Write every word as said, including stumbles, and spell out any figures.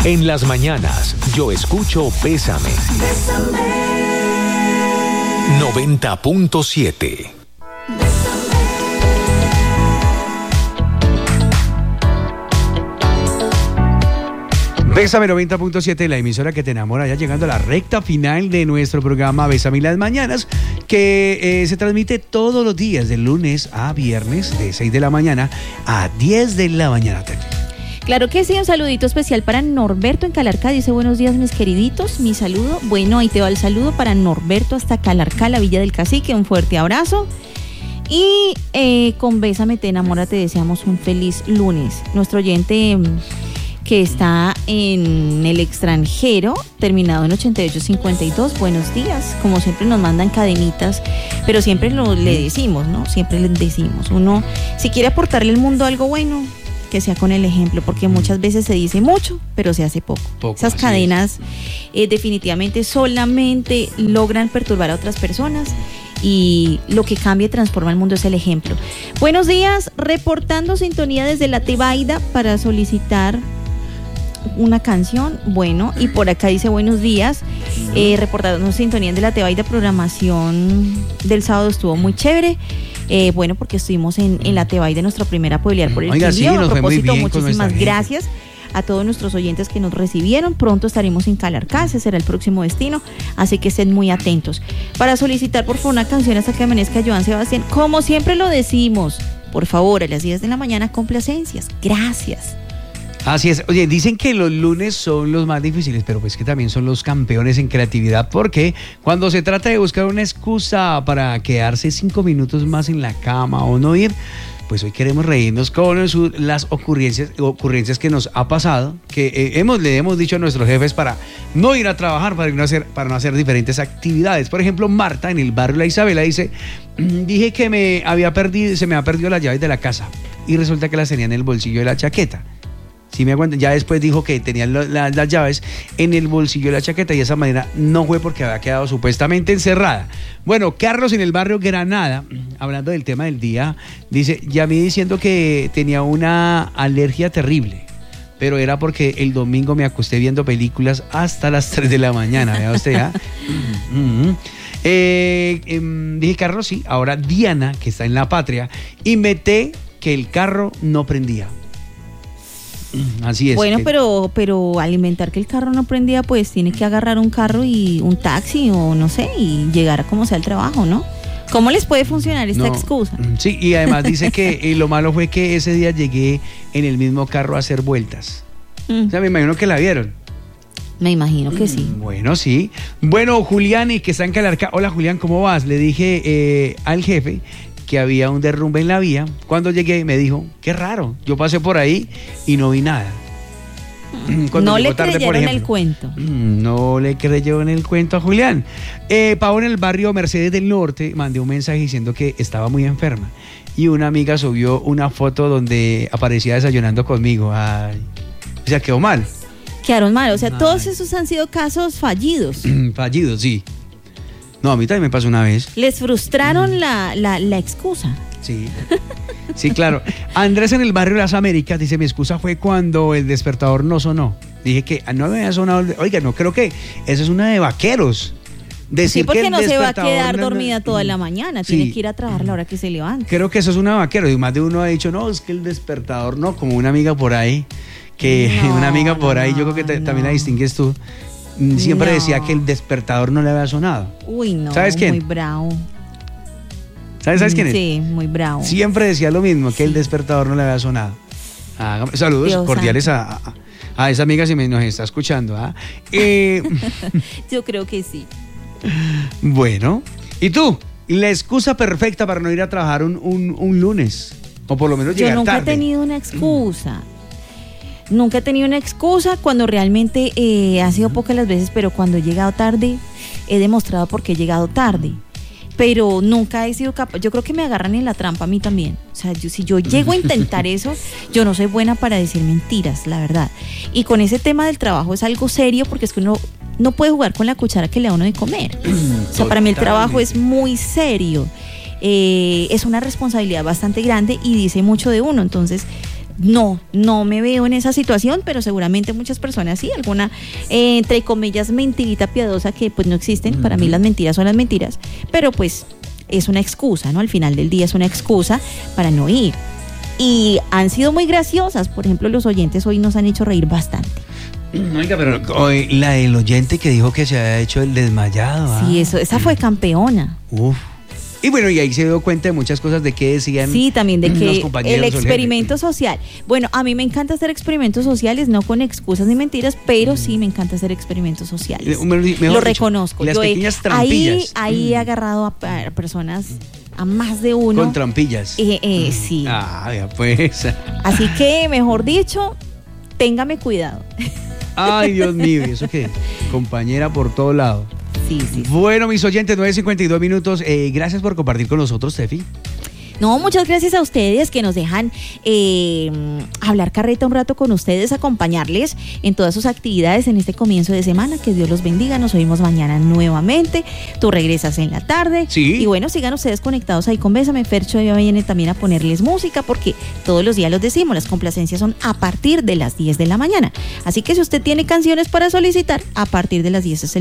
En las mañanas, yo escucho Bésame. noventa punto siete. Bésame noventa punto siete, la emisora que te enamora, ya llegando a la recta final de nuestro programa Bésame las mañanas, que eh, se transmite todos los días, de lunes a viernes, de seis de la mañana a diez de la mañana. Claro que sí, un saludito especial para Norberto en Calarcá. Dice: buenos días, mis queriditos, mi saludo. Bueno, ahí te va el saludo para Norberto hasta Calarcá, la Villa del Cacique. Un fuerte abrazo. Y eh, con Bésame te enamora te deseamos un feliz lunes. Nuestro oyente que está en el extranjero, terminado en ochenta y ocho cincuenta y dos, buenos días. Como siempre nos mandan cadenitas, pero siempre lo, le decimos, ¿no? Siempre le decimos, uno, si quiere aportarle al mundo algo bueno, que sea con el ejemplo, porque muchas veces se dice mucho, pero se hace poco. poco Esas cadenas eh, definitivamente solamente logran perturbar a otras personas, y lo que cambia y transforma el mundo es el ejemplo. Buenos días, reportando sintonía desde la Tebaida para solicitar una canción. Bueno, y por acá dice: buenos días, eh, reportando sintonía de la Tebaida, programación del sábado estuvo muy chévere. Eh, bueno, porque estuvimos en, en la Tebaida, nuestra primera pueblear por el Oiga, Quindío. sí, nos a propósito, fue muy bien muchísimas gracias a todos nuestros oyentes que nos recibieron. Pronto estaremos en Calarcá, ese será el próximo destino, así que estén muy atentos. Para solicitar por favor una canción hasta que amanezca Joan Sebastián, como siempre lo decimos, por favor, a las diez de la mañana, complacencias. Gracias. Así es. Oye, dicen que los lunes son los más difíciles, pero pues que también son los campeones en creatividad, porque cuando se trata de buscar una excusa para quedarse cinco minutos más en la cama o no ir, pues hoy queremos reírnos con su, las ocurrencias, ocurrencias que nos ha pasado, que eh, hemos, le hemos dicho a nuestros jefes para no ir a trabajar, para no hacer, para no hacer diferentes actividades. Por ejemplo, Marta, en el barrio La Isabela, dice: dije que me había perdido, se me había perdido las llaves de la casa, y resulta que las tenía en el bolsillo de la chaqueta. Sí me aguantan. Ya después dijo que tenía la, la, las llaves en el bolsillo de la chaqueta, y de esa manera no fue porque había quedado supuestamente encerrada. Bueno, Carlos en el barrio Granada, hablando del tema del día, dice: llamé diciendo que tenía una alergia terrible, pero era porque el domingo me acosté viendo películas hasta las tres de la mañana. Vea usted, ¿ah? uh-huh. eh, eh, dije Carlos, sí. Ahora Diana, que está en La Patria, inventé que el carro no prendía. Así es. Bueno, que... pero pero al inventar que el carro no prendía, pues tiene que agarrar un carro y un taxi o no sé, y llegar a como sea al trabajo, ¿no? ¿Cómo les puede funcionar esta no, excusa? Sí, y además dice que eh, lo malo fue que ese día llegué en el mismo carro a hacer vueltas. Mm. O sea, me imagino que la vieron. Me imagino que sí. Bueno, sí. Bueno, Julián, y que está en Calarcá. Hola, Julián, ¿cómo vas? Le dije eh, al jefe que había un derrumbe en la vía. Cuando llegué me dijo: qué raro, yo pasé por ahí y no vi nada. Cuando no le tarde, creyeron ejemplo, el cuento. No le creyeron el cuento a Julián. Eh, Pau, en el barrio Mercedes del Norte, mandé un mensaje diciendo que estaba muy enferma, y una amiga subió una foto donde aparecía desayunando conmigo. Ay, o sea, quedó mal. Quedaron mal, o sea, Ay. todos esos han sido casos fallidos. Fallidos, sí. No, a mí también me pasó una vez. Les frustraron mm. la, la, la excusa. Sí, sí, claro. Andrés en el barrio Las Américas dice: mi excusa fue cuando el despertador no sonó. Dije que no me había sonado. Oiga, no, creo que esa es una de vaqueros. Decir sí, porque que no se va a quedar no, dormida toda la mañana. Sí. Tiene que ir a trabajar a la hora que se levanta. Creo que eso es una de vaqueros. Y más de uno ha dicho: no, es que el despertador no. Como una amiga por ahí, que no, una amiga por ahí, no, yo creo que te, no. también la distingues tú. Siempre no. decía que el despertador no le había sonado. Uy, no, ¿sabes quién? Muy bravo. ¿Sabes, ¿Sabes quién es? Sí, muy bravo. Siempre decía lo mismo, que sí. el despertador no le había sonado. Ah, saludos Dios cordiales a, a, a esa amiga si me, nos está escuchando. ¿ah? Eh, Yo creo que sí. Bueno, ¿y tú? La excusa perfecta para no ir a trabajar un, un, un lunes, o por lo menos llegar tarde. Yo nunca tarde. he tenido una excusa. Nunca he tenido una excusa cuando realmente eh, ha sido pocas las veces, pero cuando he llegado tarde, he demostrado por qué he llegado tarde. Pero nunca he sido capaz. Yo creo que me agarran en la trampa a mí también. O sea, yo, si yo llego a intentar eso, yo no soy buena para decir mentiras, la verdad. Y con ese tema del trabajo es algo serio, porque es que uno no puede jugar con la cuchara que le da uno de comer. O sea, para mí el trabajo es muy serio. Eh, es una responsabilidad bastante grande y dice mucho de uno. Entonces, no, no me veo en esa situación, pero seguramente muchas personas sí, alguna, eh, entre comillas, mentirita piadosa que pues no existen. Uh-huh. Para mí las mentiras son las mentiras, pero pues es una excusa, ¿no? Al final del día es una excusa para no ir. Y han sido muy graciosas, por ejemplo, los oyentes hoy nos han hecho reír bastante. Oiga, pero hoy la del oyente que dijo que se había hecho el desmayado. Sí, ah. eso, esa fue campeona. Uf. Y bueno, y ahí se dio cuenta de muchas cosas de que decían. Sí, también de que el experimento experimento social. Bueno, a mí me encanta hacer experimentos sociales, no con excusas ni mentiras, pero sí me encanta hacer experimentos sociales. Mejor Lo dicho, reconozco. Las Yo pequeñas he, trampillas. Ahí, ahí mm. he agarrado a, a personas, a más de uno. Con trampillas. Eh, eh, sí. Ah, ya pues. Así que, mejor dicho, téngame cuidado. Ay, Dios mío, ¿y eso qué? Compañera por todo lado. Sí, sí, sí. Bueno, mis oyentes, nueve cincuenta y dos minutos. Eh, gracias por compartir con nosotros, Tefi. No, muchas gracias a ustedes que nos dejan eh, hablar carreta un rato con ustedes, acompañarles en todas sus actividades en este comienzo de semana. Que Dios los bendiga. Nos oímos mañana nuevamente. Tú regresas en la tarde. Sí. Y bueno, sigan ustedes conectados ahí con Bésame. Fercho ya viene también a ponerles música porque todos los días los decimos, las complacencias son a partir de las diez de la mañana. Así que si usted tiene canciones para solicitar, a partir de las diez es el